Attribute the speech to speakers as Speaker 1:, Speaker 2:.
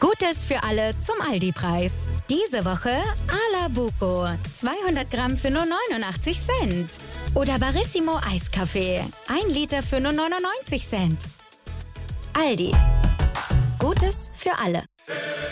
Speaker 1: Gutes für alle zum Aldi-Preis. Diese Woche Ala Buco, 200 Gramm für nur 89 Cent. Oder Barissimo Eiskaffee, 1 Liter für nur 99 Cent. Aldi. Gutes für alle.